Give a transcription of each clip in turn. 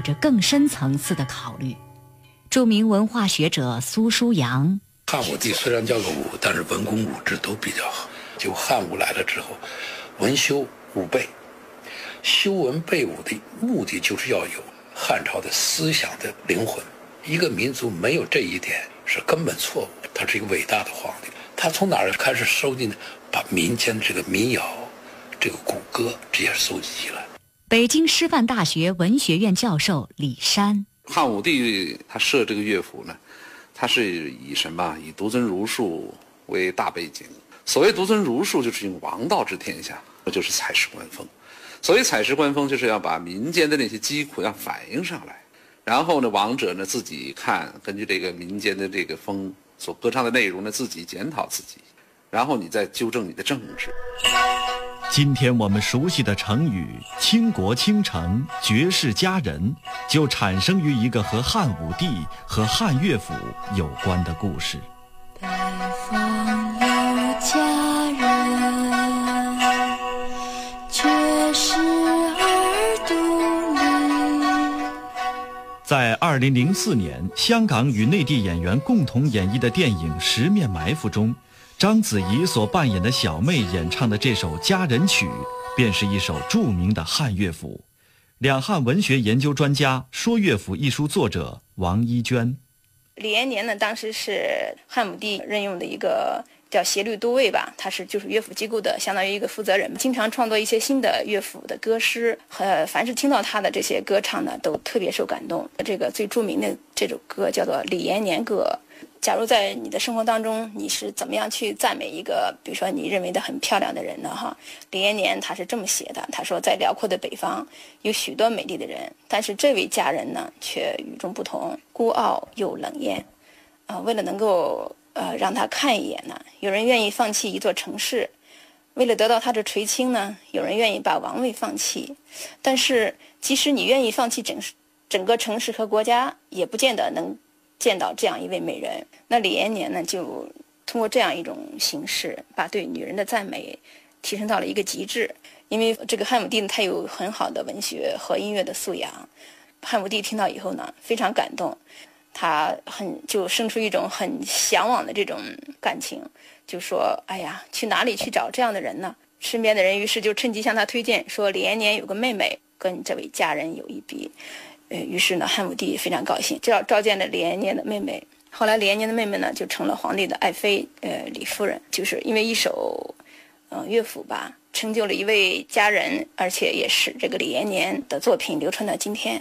着更深层次的考虑。著名文化学者苏书阳： 汉武帝虽然叫个武，但是文功武治都比较好。就汉武来了之后，文修武备，修文备武的目的就是要有汉朝的思想的灵魂。一个民族没有这一点是根本错误。他是一个伟大的皇帝，他从哪儿开始收集呢？把民间这个民谣、这个古歌这些收集起来。 北京师范大学文学院教授李山： 汉武帝他设这个乐府呢，他是以什么？以独尊儒术为大背景。所谓独尊儒术，就是用王道治天下，就是采石观风。所谓采石观风，就是要把民间的那些疾苦要反映上来，然后呢，王者呢自己看，根据这个民间的这个风所歌唱的内容呢，自己检讨自己，然后你再纠正你的政治。 今天我们熟悉的成语“倾国倾城”“绝世佳人”，就产生于一个和汉武帝和汉乐府有关的故事。 北方有佳人，却是耳独立。 在2004年，香港与内地演员共同演绎的电影《十面埋伏》中，章子怡所扮演的小妹演唱的这首佳人曲，便是一首著名的汉乐府。两汉文学研究专家、说乐府一书作者王一娟： 李延年呢，当时是汉武帝任用的一个叫协律都尉吧，他就是乐府机构的相当于一个负责人，经常创作一些新的乐府的歌诗，凡是听到他的这些歌唱呢，都特别受感动。这个最著名的这首歌叫做《李延年歌》。假如在你的生活当中，你是怎么样去赞美一个比如说你认为的很漂亮的人呢？李延年他是这么写的，他说在辽阔的北方有许多美丽的人，但是这位佳人呢却与众不同，孤傲又冷艳。为了能够让他看一眼呢，有人愿意放弃一座城市；为了得到他的垂青呢，有人愿意把王位放弃。但是即使你愿意放弃整个城市和国家，也不见得能见到这样一位美人。那李延年呢，就通过这样一种形式，把对女人的赞美提升到了一个极致。因为这个汉武帝呢，他有很好的文学和音乐的素养。汉武帝听到以后呢，非常感动，他就生出一种很向往的这种感情，就说：“哎呀，去哪里去找这样的人呢？”身边的人于是就趁机向他推荐，说李延年有个妹妹，跟这位佳人有一比。于是呢，汉武帝非常高兴，召见了李延年的妹妹。后来李延年的妹妹呢，就成了皇帝的爱妃，李夫人。就是因为一首乐府吧，成就了一位佳人，而且也使这个李延年的作品流传到今天。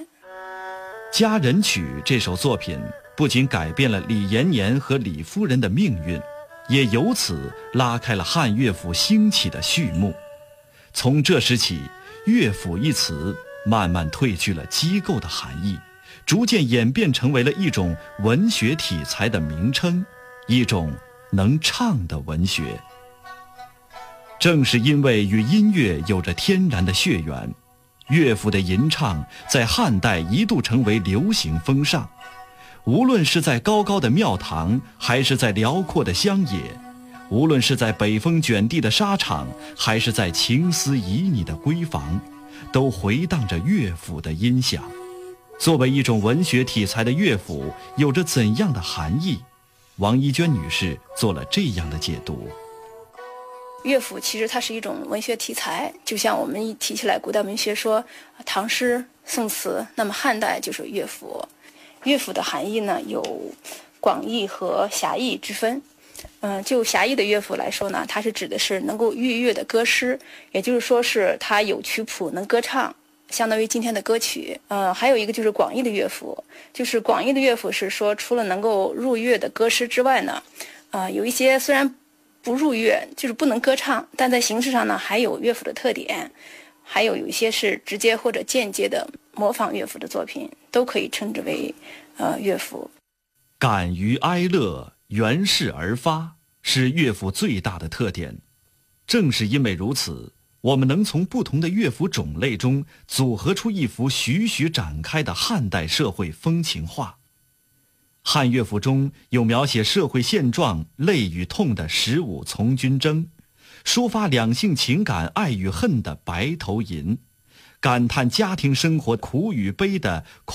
《佳人曲》这首作品不仅改变了李延年和李夫人的命运，也由此拉开了汉乐府兴起的序幕。从这时起，乐府一词慢慢褪去了机构的含义，逐渐演变成为了一种文学题材的名称，一种能唱的文学。正是因为与音乐有着天然的血缘，乐府的吟唱在汉代一度成为流行风尚。无论是在高高的庙堂，还是在辽阔的乡野，无论是在北风卷地的沙场，还是在情思旖旎的闺房，都回荡着乐府的音响。作为一种文学题材的乐府有着怎样的含义？王一娟女士做了这样的解读。 乐府其实它是一种文学题材，就像我们一提起来古代文学说唐诗宋词，那么汉代就是乐府。乐府的含义呢，有广义和狭义之分。就狭义的乐府来说呢，它是指的是能够悦乐的歌诗，也就是说是它有曲谱能歌唱，相当于今天的歌曲。还有一个就是广义的乐府，就是广义的乐府是说除了能够入乐的歌诗之外呢，有一些虽然不入乐，就是不能歌唱，但在形式上呢还有乐府的特点，还有一些是直接或者间接的模仿乐府的作品，都可以称之为乐府。 感于哀乐，源势而发，是乐府最大的特点。正是因为如此，我们能从不同的乐府种类中组合出一幅徐徐展开的汉代社会风情画。汉乐府中有描写社会现状、泪与痛的15《从军征》，抒发两性情感爱与恨的《白头吟》，感叹家庭生活苦与悲的